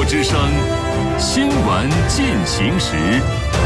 之声，新闻进行时。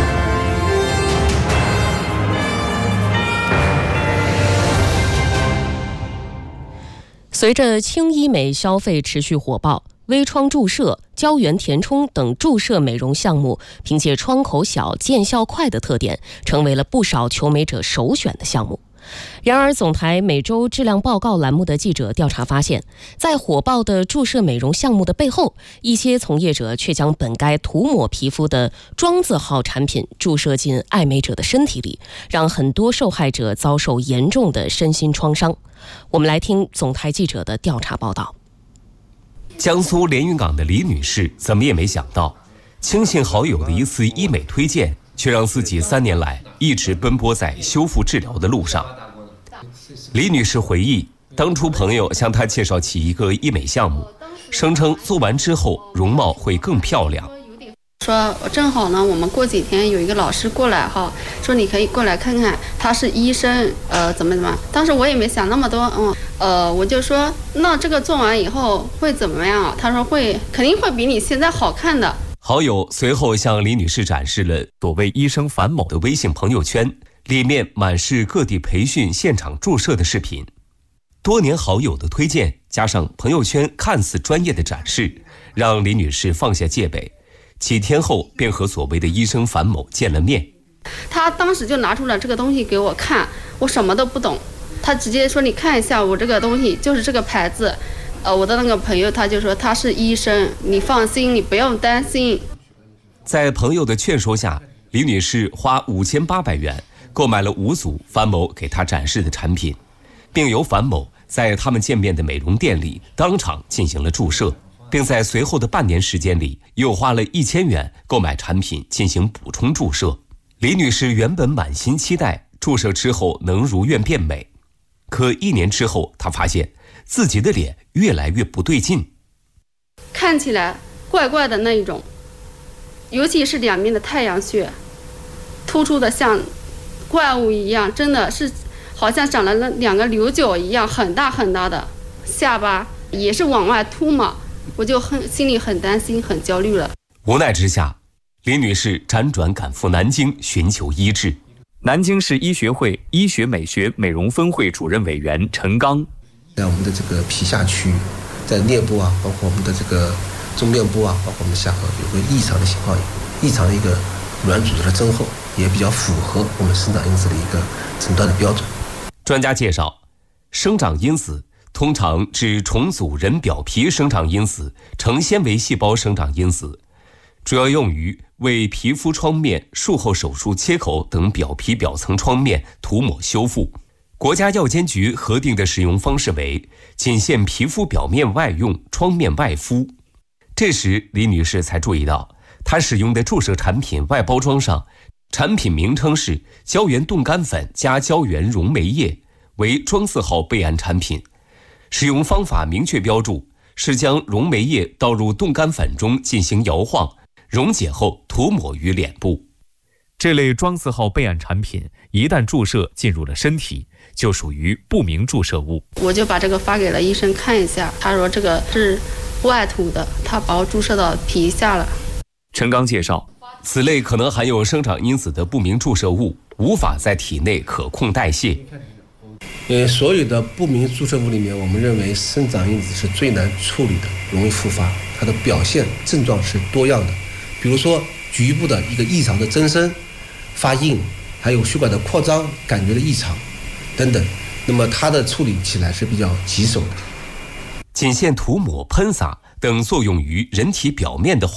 随着轻医美消费持续火爆，微创注射、胶原填充等注射美容项目，凭借窗口小、见效快的特点，成为了不少求美者首选的项目。然而，总台每周质量报告栏目的记者调查发现，在火爆的注射美容项目的背后，一些从业者却将本该涂抹皮肤的庄字号产品注射进爱美者的身体里，让很多受害者遭受严重的身心创伤。我们来听总台记者的调查报道。 江苏连云港的李女士怎么也没想到，轻信好友的一次医美推荐，却让自己3年来一直奔波在修复治疗的路上。李女士回忆，当初朋友向她介绍起一个医美项目，声称做完之后容貌会更漂亮。 说正好呢，我们过几天有一个老师过来哈，说你可以过来看看，他是医生，怎么。当时我也没想那么多，我就说那这个做完以后会怎么样啊？他说肯定会比你现在好看的。 好友随后向李女士展示了所谓医生樊某的微信朋友圈，里面满是各地培训现场注射的视频。多年好友的推荐，加上朋友圈看似专业的展示，让李女士放下戒备。几天后便和所谓的医生樊某见了面。 他当时就拿出了这个东西给我看，我什么都不懂，他直接说你看一下我这个东西就是这个牌子。我的那个朋友他就说他是医生，你放心，你不用担心。 在朋友的劝说下，李女士花5800元购买了5组樊某给她展示的产品，并由樊某在他们见面的美容店里当场进行了注射，并在随后的半年时间里又花了1000元购买产品进行补充注射。李女士原本满心期待注射之后能如愿变美，可1年之后，她发现自己的脸越来越不对劲， 看起来怪怪的那一种，尤其是两边的太阳穴突出的像怪物一样，真的是好像长了2个牛角一样，很大很大的下巴也是往外凸嘛，我就心里很担心很焦虑了。 无奈之下，李女士辗转赶赴南京寻求医治。 南京市医学会医学美学美容分会主任委员陈刚， 在我们的这个皮下区，在颞部啊，包括我们的这个中面部啊，包括我们的下颌有个异常的情况，异常的一个软组织的增厚，也比较符合我们生长因子的一个诊断的标准。 专家介绍，生长因子通常指重组人表皮生长因子、成纤维细胞生长因子，主要用于为皮肤创面、术后手术切口等表皮表层创面涂抹修复。国家药监局核定的使用方式为仅限皮肤表面外用，创面外敷。这时李女士才注意到，她使用的注射产品外包装上产品名称是胶原冻干粉加胶原溶酶液，为庄字号备案产品。使用方法明确标注，是将溶酶液倒入冻干粉中进行摇晃，溶解后涂抹于脸部。 这类庄字号备案产品一旦注射进入了身体，就属于不明注射物。 我就把这个发给了医生看一下，他说这个是外涂的，他把我注射到皮下了。 陈刚介绍， 此类可能含有生长因子的不明注射物无法在体内可控代谢。 所有的不明注射物里面，我们认为生长因子是最难处理的，容易复发。它的表现症状是多样的，比如说局部的一个异常的增生、发硬，还有血管的扩张感觉的异常等等。那么它的处理起来是比较棘手的。 仅限涂抹、喷洒等作用于人体表面的